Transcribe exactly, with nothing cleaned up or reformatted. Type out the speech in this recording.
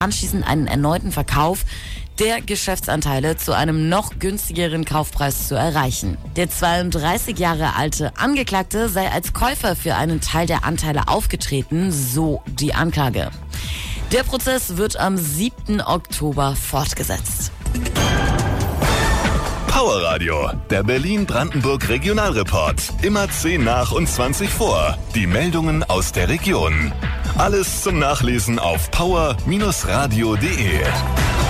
anschließend einen erneuten Verkauf der Geschäftsanteile zu einem noch günstigeren Kaufpreis zu erreichen. Der zweiunddreißig Jahre alte Angeklagte sei als Käufer für einen Teil der Anteile aufgetreten, so die Anklage. Der Prozess wird am siebten Oktober fortgesetzt. Power Radio, der Berlin-Brandenburg Regionalreport. Immer zehn nach und zwanzig vor. Die Meldungen aus der Region. Alles zum Nachlesen auf power Bindestrich radio punkt de.